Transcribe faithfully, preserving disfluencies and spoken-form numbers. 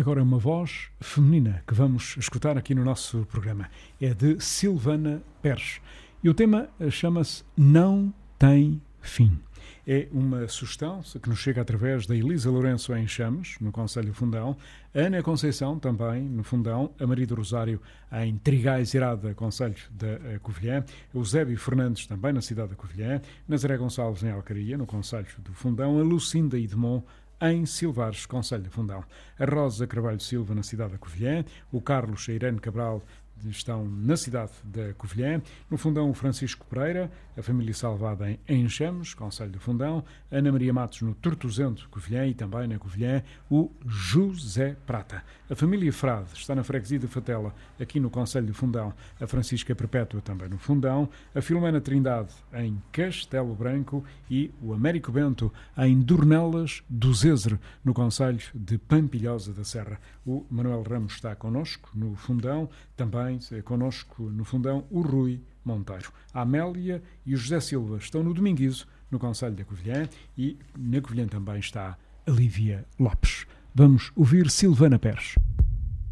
Agora uma voz feminina que vamos escutar aqui no nosso programa. É de Silvana Pérez. E o tema chama-se Não Tem Fim. É uma sugestão que nos chega através da Elisa Lourenço em Chames, no Concelho de Fundão, a Ana Conceição, também no Fundão, a Maria do Rosário em Trigais Irada, Concelho da Covilhã, o Eusébio Fernandes, também na cidade da Covilhã, Nazaré Gonçalves em Alcaria, no Concelho do Fundão, a Lucinda Idemont, em Silvares, Concelho de Fundão. A Rosa Carvalho Silva, na cidade da Covilhã, o Carlos e a Irene Cabral estão na cidade da Covilhã, no Fundão o Francisco Pereira, a família Salvada em Enxames, Concelho do Fundão, Ana Maria Matos no Tortozento, Covilhã, e também na Covilhã o José Prata. A família Frade está na freguesia de Fatela, aqui no Concelho do Fundão, a Francisca Perpétua também no Fundão, a Filomena Trindade em Castelo Branco e o Américo Bento em Dornelas do Zézer, no Concelho de Pampilhosa da Serra. O Manuel Ramos está connosco no Fundão, também connosco no Fundão o Rui Monteiro. A Amélia e o José Silva estão no Dominguizo, no Concelho da Covilhã, e na Covilhã também está a Lívia Lopes. Vamos ouvir Silvana Pérez.